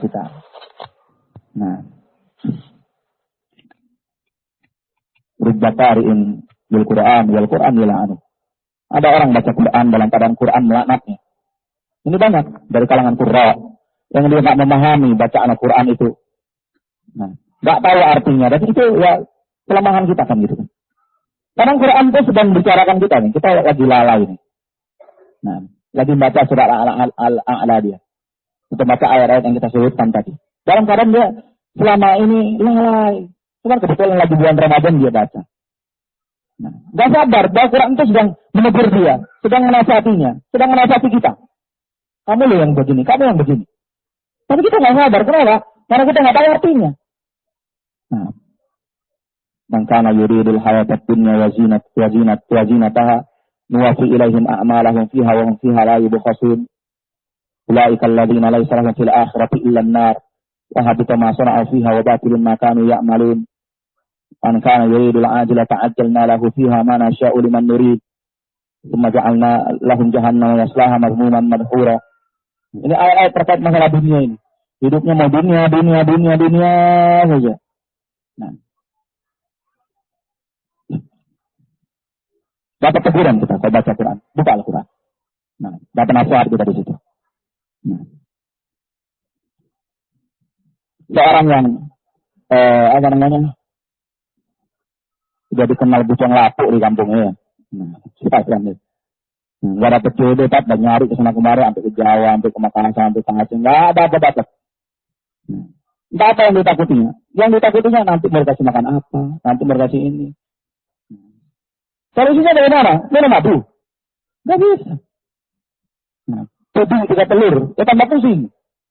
kita. Nah, rubba qari'in bil Qur'an wal Qur'an yal'anu. Ada orang baca Quran dalam keadaan Quran melaknatnya. Ini banyak dari kalangan qurra yang dia enggak memahami bacaan Al-Qur'an itu. Nah, enggak tahu artinya, dan itu ya kelemahan kita kan gitu kan. Kadang Quran itu sedang bicarakan kita nih, kita lagi lalai nih. Nah, lagi baca surat Al-A'la dia. Untuk baca ayat-ayat yang kita sebutkan tadi. Dalam keadaan dia selama ini lalai. Cuma kebetulan lagi bulan Ramadan dia baca. Nah, gak sadar bahwa Quran itu sedang menegur dia, sedang menasihatinya, sedang menasihati kita. Kamu loh yang begini, kamu yang begini. Tapi kita gak sadar, kenapa? Karena kita gak tahu artinya. Nah, man kana yuridul hayatad dunya wa zinataha nuwaffi ilaihim a'malahum fiha wa hum fiha la yubkhasun. Ulaika alladziina laysa lahum fil akhirati illa an-nar wa habita ma sana'u fiha wa batilun ma kanu ya'malun. Man kana yuridul ajila ta'ajjalna lahu fiha ma nasha'u liman nurid. Tsumma ja'alna lahum jahannama yaslaha madhmuman madhura. Ini ayat-ayat terkait masalah dunia ini. Hidupnya mau dunia saja. Nah, dapat teguran kita kalau baca Quran, buka Al-Quran. Nah, dapat nasihat kita di situ. Nah, seorang yang sudah dikenal bujang lapuk di kampungnya ya. Nah, siapa yang nggak dapat jodoh, dan nyari ke sana kemari, sampai ke Jawa, sampai ke Makassar, sampai ke Aceh, nggak dapat. Nggak apa yang ditakutinya. Yang ditakutinya nanti mau kasih makan apa, nanti mau kasih ini. Solusinya dari mana? Minum madu. Nggak bisa. Nah, puding 3 telur, ya tambah pusing.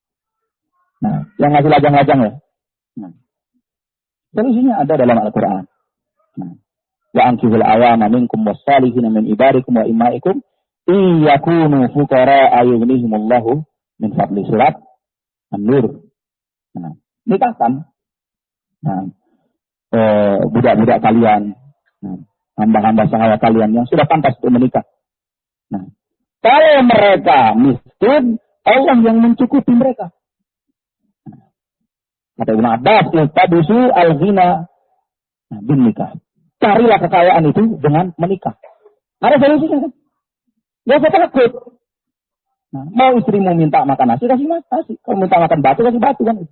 Nah, yang ngasih lajang-lajang ya. Nah, solusinya ada dalam Al-Quran. Nah, wa ankihul awama minkum was-salihina min ibadikum wa imaikum iyakunu fuqara ayughnihimullahu min fadli, surat An-Nur. Nah, nikahkan. Nah, budak-budak kalian, nah, hamba-hamba sahaya kalian yang sudah pantas untuk menikah. Nah, kalau mereka miskin, Allah yang mencukupi mereka. Nah, kata Ibnu Abbas, "Iltabisu al-ghina bin nikah." Carilah kekayaan itu dengan menikah. Ada solusinya kan? Ya saya takut. Nah, mau istrimu minta makan nasi, kasih nasi. Kalau minta makan batu, kasih batu kan.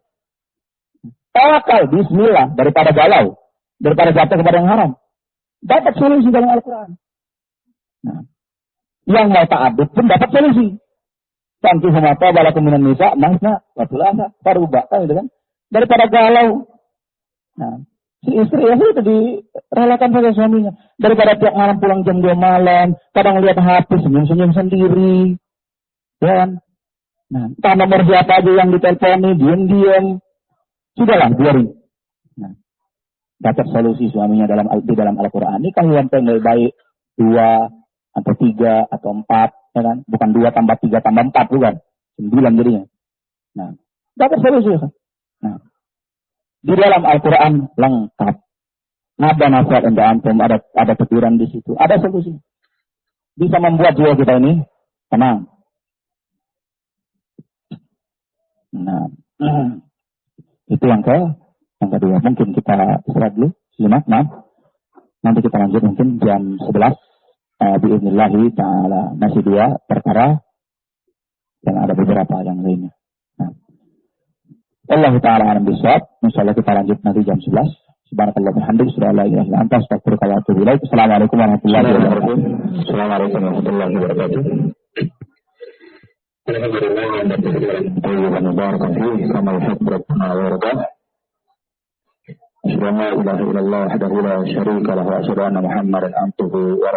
Tawakal, bismillah, daripada galau, daripada jatuh kepada yang haram. Dapat solusi dalam Al-Quran. Nah, yang mau ta'abbud pun dapat solusi. Tanti humata balakum minan nisa, masna, watulasa, faruba, kan gitu kan. Daripada galau. Nah, si istri ya itu direlakan saja suaminya. Daripada tiap malam pulang jam 2 malam, kadang lihat HP, senyum-senyum sendiri. Ya kan? Nah, entah nomor siapa aja yang diteleponi, diam-diam. Sudahlah, biarin. Nah, dapat solusi suaminya di dalam Al-Quran. Ini kan yang lebih baik 2 atau 3 atau 4, ya kan? Bukan 2 tambah 3 tambah 4, bukan. 9 jadinya. Nah, dapat solusi kan? Nah, di dalam Al-Quran lengkap. Ada nasihat untuk antum, ada teguran di situ, ada solusi. Bisa membuat jiwa kita ini tenang. Nah, itu yang kedua. Mungkin kita istirahat dulu, sejenak, nanti kita lanjut mungkin jam 11. Bi'idnillahi ta'ala. Masih 2 perkara, dan ada beberapa yang lainnya. Nah, Allah ta'ala alam bisawab. Insyaallah kita lanjut nanti jam 11. Subhanakallah bihamdik, asyhadu an la ilaha illa anta, astaghfiruka wa atubu ilaik. Assalamualaikum warahmatullahi wabarakatuh. Assalamualaikum warahmatullahi wabarakatuh. Alhamdulillah, wa barakan fihi kama yuhibbu rabbuna wa yarda. Asyhadu an la ilaha illallah wahdahu la syarika lahu wa asyhadu anna Muhammadan abduhu wa